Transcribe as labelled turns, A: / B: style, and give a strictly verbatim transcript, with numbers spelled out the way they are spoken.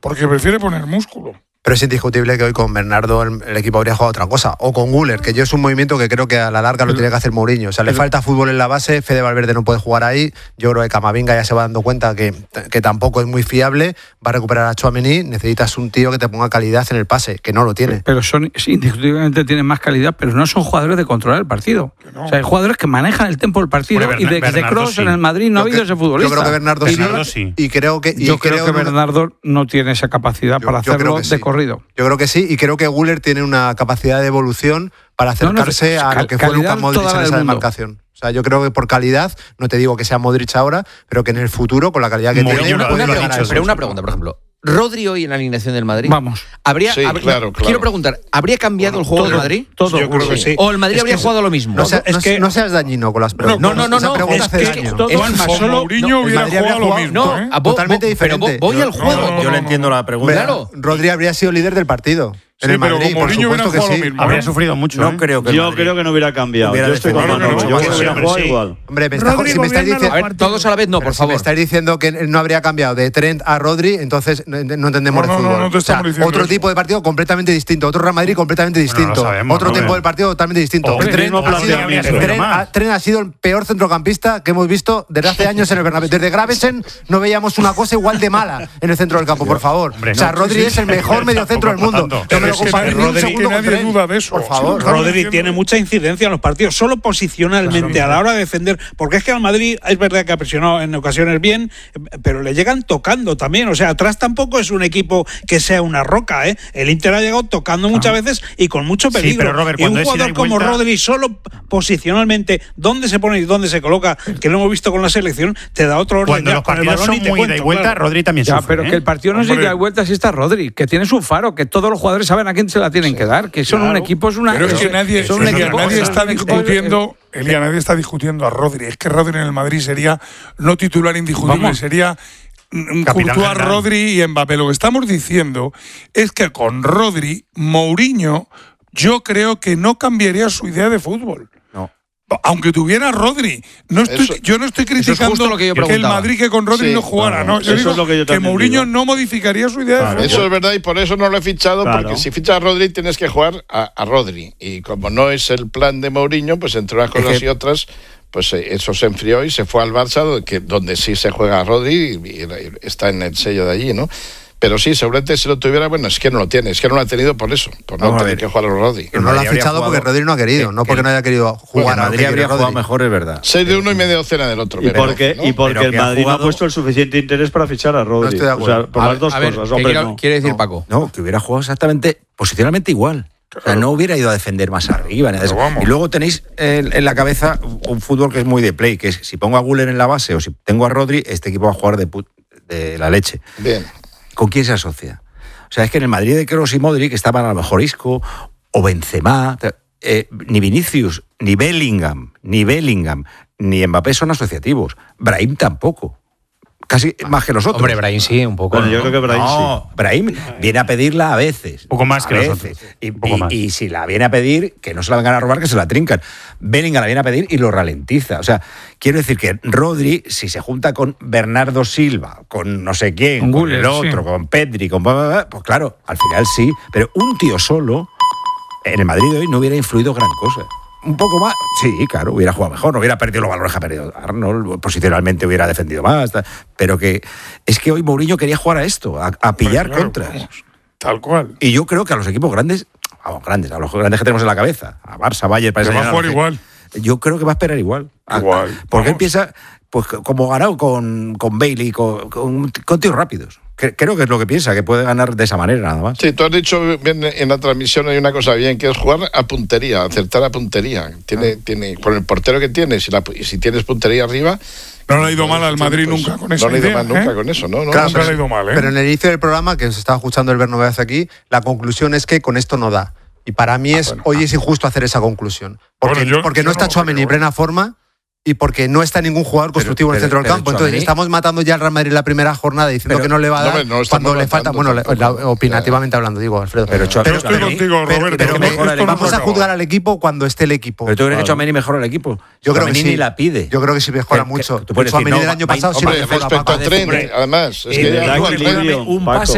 A: porque prefiere poner músculo.
B: Pero es indiscutible que hoy con Bernardo el, el equipo habría jugado otra cosa. O con Güler, que yo es un movimiento que creo que a la larga lo tiene que hacer Mourinho. O sea, le falta fútbol en la base, Fede Valverde no puede jugar ahí. Yo creo que Camavinga ya se va dando cuenta que, que tampoco es muy fiable. Va a recuperar a Tchouaméni. Necesitas un tío que te ponga calidad en el pase, que no lo tiene.
C: Pero son, sí, indiscutiblemente tienen más calidad, pero no son jugadores de controlar el partido. No. O sea, hay jugadores que manejan el tempo del partido. Bueno, y de, de Kroos sí. En el Madrid no yo ha habido que, ese futbolista.
B: Yo creo que Bernardo,
C: y
B: sí.
C: No,
B: sí. Y creo que, y
C: yo creo, creo que Bernardo no tiene esa capacidad
B: yo,
C: para
B: yo
C: hacerlo
B: de
C: sí. corrido.
B: Yo creo que sí. Y creo que Güler tiene una capacidad de evolución para acercarse no, no, a lo que fue Luka Modric en esa demarcación. O sea, yo creo que por calidad, no te digo que sea Modric ahora, pero que en el futuro, con la calidad que
D: Mourinho
B: tiene...
D: Una,
B: puede
D: una
B: llegar
D: pregunta,
B: a eso.
D: pero una pregunta, por ejemplo. Rodri hoy en la alineación del Madrid.
C: Vamos.
D: ¿Habría,
E: sí,
D: habría,
E: claro, claro.
D: Quiero preguntar, ¿habría cambiado bueno, el juego
C: todo,
D: del Madrid?
C: Todo.
A: Yo creo que sí.
D: ¿O el Madrid
B: es
D: habría
B: que
D: jugado lo mismo?
B: No, sea,
D: es
B: no,
D: que,
B: no seas dañino con las preguntas.
D: No, no, no. no, no
B: es
D: que,
B: daño.
D: Todo,
A: es más, solo Mourinho no, hubiera jugado lo mismo.
D: No,
A: ¿eh?
D: a
B: vos, totalmente
D: vos,
B: diferente.
D: Pero voy
A: yo,
D: al juego.
A: No, no, no,
F: yo le entiendo la pregunta.
D: Claro.
B: Rodri habría sido líder del partido.
A: Sí,
B: en el
A: pero
B: Madrid,
A: como Mourinho hubiera jugado
B: sí.
A: lo mismo.
F: Habría sufrido mucho.
G: No
F: ¿eh?
G: creo que
F: Yo creo que no hubiera cambiado.
B: Hubiera
F: yo estoy con
B: defendido
F: Manolo.
B: mucho
F: Yo
B: más.
F: hubiera jugado
E: Sí.
F: igual.
B: Hombre, me está, si me estáis diciendo...
D: A ver, todos a la vez no, por
B: si
D: favor.
B: me estáis diciendo que no habría cambiado de Trent a Rodri, entonces no, no entendemos
A: no,
B: el
A: no,
B: fútbol.
A: no, no te
B: o sea, otro
A: eso.
B: tipo de partido completamente distinto, otro Real Madrid completamente distinto,
F: Bueno, sabemos,
B: otro
F: ¿no?
B: tiempo del partido totalmente distinto.
F: Hombre,
B: Trent,
F: mismo
B: ha sido,
F: planteamiento.
B: Trent, ha, Trent ha sido el peor centrocampista que hemos visto desde hace años en el Bernabéu. Desde Gravesen no veíamos una cosa igual de mala en el centro del campo, por favor.
F: Hombre, no.
B: O sea, Rodri es el mejor mediocentro del mundo. No me lo
A: es que
B: comparéis ni un
A: Rodri,
B: segundo
A: que
B: con
A: nadie
B: Trent.
A: duda de eso.
B: Por favor.
H: Rodri tiene mucha incidencia en los partidos, solo posicionalmente a la hora de defender, porque es que al Madrid es verdad que ha presionado en ocasiones bien, pero le llegan tocando también, o sea, atrás tampoco es un equipo que sea una roca, ¿eh? El Inter ha llegado tocando muchas veces y con mucho peligro.
F: Sí, pero Robert,
H: y un
F: cuando es ida
H: jugador
F: y
H: como
F: vuelta...
H: Rodri, solo posicionalmente, dónde se pone y dónde se coloca, que lo hemos visto con la selección, te da otro orden.
F: Cuando
H: ya,
F: los
H: con el
F: partidos
H: balón
F: son
H: te
F: muy
H: cuento,
F: ida y vuelta,
H: claro.
F: Rodri también
C: Ya,
F: sufre.
C: pero
F: ¿eh?
C: que el partido no es ida y vuelta si está Rodri, que tiene su faro, que todos los jugadores saben a quién se la tienen que dar, que son
H: claro.
C: un equipo, es una...
A: Pero es que nadie,
C: son un
A: Elia,
C: equipo,
A: nadie
C: son
A: está
C: un equipo-
A: discutiendo, Elia, nadie está discutiendo a Rodri. Es que Rodri en el Madrid sería no titular indiscutible,
C: Vamos.
A: sería un
F: Capitán
A: Courtois,
F: general.
A: Rodri y Mbappé. Lo que estamos diciendo es que con Rodri, Mourinho, yo creo que no cambiaría su idea de fútbol.
B: No.
A: Aunque tuviera Rodri, no estoy,
E: Eso-
A: yo no estoy
D: eso es
A: criticando
D: justo lo que yo
A: que el
D: preguntaba.
A: Madrid que con Rodri
E: Sí,
A: no jugara,
F: claro,
A: ¿no? Yo
F: eso
A: digo
F: es lo que yo
A: que
F: también
A: Mourinho
F: digo.
A: no modificaría su idea
F: Claro.
A: de
E: Eso
A: fútbol.
E: es verdad y por eso no lo he fichado,
F: Claro.
E: porque si fichas a Rodri tienes que jugar a, a Rodri. Y como no es el plan de Mourinho, pues entre unas cosas
B: Es que-
E: y otras, pues eh, eso se enfrió y se fue al Barça, donde, que, donde sí se juega a Rodri y, y está en el sello de allí, ¿no? Pero sí, seguramente si lo tuviera, bueno, es que no lo tiene, es que no lo ha tenido por eso, por no
B: Vamos a
E: tener
B: ver.
E: que jugar a Rodri.
B: Que no lo ha
G: Madrid habría
B: fichado porque
G: jugado-
B: Rodri no ha querido,
G: que-
B: no porque
G: que-
B: no haya querido
G: Bueno,
B: jugar
G: el
B: a lo
G: Madrid
B: que
G: habría
B: quiere
G: jugado
B: Rodri.
G: mejor, es verdad.
E: Seis de uno y media docena del otro.
F: Y
E: pero,
F: porque,
E: ¿no?
F: y porque
G: Pero
F: el
G: que ha
F: Madrid no
G: jugado-
F: ha puesto el suficiente interés para fichar a Rodri.
B: No estoy de
F: o sea,
B: acuerdo.
F: por
D: A
F: las
D: ver,
F: dos
D: a ver,
F: cosas,
D: ¿qué
F: hombre,
D: quiere,
F: no.
D: quiere decir
B: No.
D: Paco?
G: No, que hubiera jugado exactamente, posicionalmente igual. O sea, no hubiera ido a defender más arriba. ni a des-
A: Pero vamos.
G: Y luego tenéis en, en la cabeza un fútbol que es muy de play, que es si pongo a Güler en la base o si tengo a Rodri, este equipo va a jugar de, put- de la leche.
E: Bien.
G: ¿Con quién se asocia? O sea, es que en el Madrid de Kroos y Modric estaban a lo mejor Isco o Benzema. Eh, ni Vinicius, ni Bellingham, ni Bellingham, ni Mbappé son asociativos. Brahim tampoco. Casi más que nosotros.
D: Hombre, Brahim sí, un poco.
F: Bueno,
D: ¿no?
F: yo creo que Brahim
G: No, Brahim viene a pedirla a veces.
F: Un poco más
G: a
F: que
G: veces.
F: nosotros.
G: Y,
F: Un poco
G: y-
F: más.
G: y si la viene a pedir, que no se la vengan a robar, que se la trincan. Bellingham la viene a pedir y lo ralentiza. O sea, quiero decir que Rodri, si se junta con Bernardo Silva, con no sé quién,
C: Con
G: con,
C: Güler,
G: el otro,
C: sí.
G: con Pedri, con... pues claro, al final sí. Pero un tío solo, en el Madrid de hoy, no hubiera influido gran cosa. Un poco más, sí, claro, hubiera jugado mejor, no hubiera perdido los valores que ha perdido Arnold, posicionalmente hubiera defendido más, tal, pero que es que hoy Mourinho quería jugar a esto, a, a pillar
A: Claro,
G: contras.
A: vamos, tal cual.
G: Y yo creo que a los equipos grandes, vamos, grandes, a los grandes que tenemos en la cabeza, a Barça, Bayern, Paris
A: Pero va a
G: Saint-Germain,
A: jugar
G: no sé,
A: igual.
G: yo creo que va a esperar igual. A-
A: Igual,
G: Porque
A: vamos.
G: él piensa, pues como ganado con, con Bailey, con, con, con tíos rápidos. Que- Creo que es lo que piensa, que puede ganar de esa manera nada más.
E: Sí, tú has dicho bien en la transmisión, hay una cosa bien, que es jugar a puntería, acertar a puntería. Tiene,
B: Ah.
E: tiene, con el portero que tienes, si, la, y si tienes puntería arriba...
A: No le ha ido mal al
E: pues,
A: Madrid
E: pues,
A: nunca con
E: no
A: esa
E: le ha ido
A: idea,
E: mal nunca
A: ¿eh?
E: con eso, ¿no? no
A: Claro,
E: no,
A: nunca le ha ido mal, ¿eh?
B: Pero en el inicio del programa, que se estaba escuchando el Bernabéu hace aquí, la conclusión es que con esto no da. Y para mí es,
A: bueno.
B: hoy es injusto hacer esa conclusión. Porque,
A: Bueno, yo-
B: porque
A: yo
B: no
A: no
B: está
A: lo
B: Tchouaméni en
A: creo.
B: plena forma y porque no está ningún jugador constructivo en el
G: pero-
B: centro del
G: pero
B: campo. Entonces
G: Tchouaméni-
B: estamos matando ya al Real Madrid en la primera jornada diciendo
G: Pero-
B: que no le va a
E: No,
B: dar
E: hombre, no estamos
B: cuando le falta,
E: matando
B: bueno, la-
E: tampoco.
B: la- opinativamente hablando, digo, Alfredo.
G: Pero Tchouaméni-
B: Pero-
A: Estoy contigo,
B: pero-
A: Roberto.
B: pero
G: que
B: me-
G: mejora el
B: vamos
A: equipo.
B: a juzgar al equipo cuando esté el equipo.
G: Pero tú crees que
F: Claro.
G: Tchouaméni mejora el equipo.
B: Yo creo que
G: Tchouaméni
B: sí.
G: ni la pide.
B: Yo creo que sí mejora
G: Que-
B: mucho.
G: que tú puedes
B: Tchouaméni
G: decir,
B: del
G: no,
B: año
G: va-
B: pasado sí
E: Hombre,
B: mejora,
E: respecto
B: Paco.
E: a Trent,
G: Hombre,
E: además, es
G: eh,
E: que
G: le
E: ya
G: da
E: juega el
G: equilibrio.
E: Trent.
G: Un
F: Paco.
G: pase